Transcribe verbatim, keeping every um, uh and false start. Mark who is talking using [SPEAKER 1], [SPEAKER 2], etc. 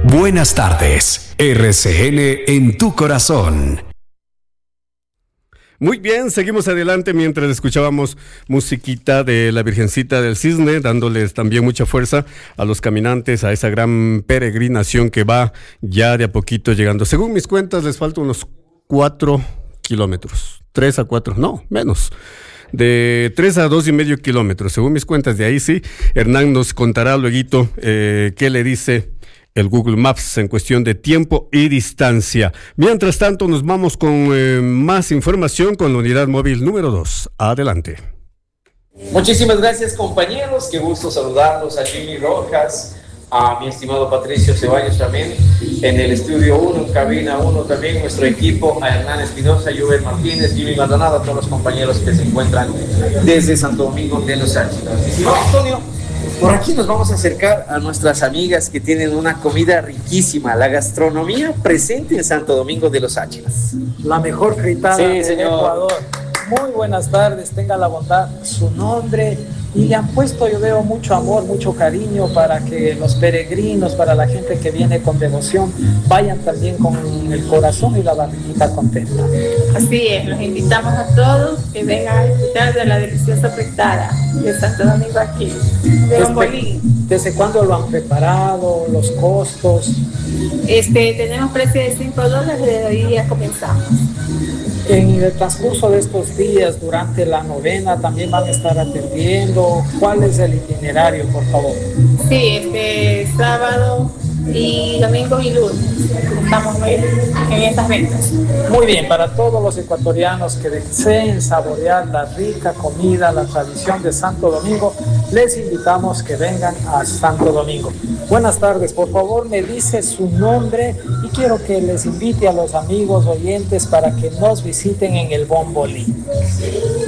[SPEAKER 1] Buenas tardes, R C N en tu corazón.
[SPEAKER 2] Muy bien, seguimos adelante mientras escuchábamos musiquita de la Virgencita del Cisne, dándoles también mucha fuerza a los caminantes, a esa gran peregrinación que va ya de a poquito llegando. Según mis cuentas, les faltan unos cuatro kilómetros, tres a cuatro, no, menos. De tres a dos y medio kilómetros, según mis cuentas, de ahí sí. Hernán nos contará luego eh, qué le dice el Google Maps en cuestión de tiempo y distancia. Mientras tanto, nos vamos con eh, más información con la unidad móvil número dos. Adelante.
[SPEAKER 3] Muchísimas gracias, compañeros. Qué gusto saludarlos a Jimmy Rojas, a mi estimado Patricio Ceballos también, en el estudio uno, cabina uno también, nuestro equipo, a Hernán Espinosa, Juven Martínez, Jimmy Maldonado, a todos los compañeros que se encuentran desde Santo Domingo de los Áchilas. Estimado Antonio, por aquí nos vamos a acercar a nuestras amigas que tienen una comida riquísima, la gastronomía presente en Santo Domingo de los Áchilas.
[SPEAKER 4] La mejor fritada
[SPEAKER 3] Sí,
[SPEAKER 4] del
[SPEAKER 3] señor.
[SPEAKER 4] Ecuador. Muy buenas tardes, tenga la bondad su nombre, y le han puesto, yo veo, mucho amor, mucho cariño para que los peregrinos, para la gente que viene con devoción, vayan también con el corazón y la barriguita contenta.
[SPEAKER 5] Así es, los invitamos a todos que vengan a disfrutar de la deliciosa fritada de Santo Domingo aquí, de Bombolín.
[SPEAKER 4] ¿Desde cuándo lo han preparado? ¿Los costos?
[SPEAKER 5] Este, tenemos precio de cinco dólares, desde hoy día comenzamos.
[SPEAKER 4] En el transcurso de estos días, durante la novena, también van a estar atendiendo. ¿Cuál es el itinerario, por favor?
[SPEAKER 5] Sí, este sábado y domingo y lunes estamos en estas ventas.
[SPEAKER 4] Muy bien, para todos los ecuatorianos que deseen saborear la rica comida, la tradición de Santo Domingo, les invitamos que vengan a Santo Domingo. Buenas tardes, por favor me dice su nombre y quiero que les invite a los amigos oyentes para que nos visiten en el Bombolí.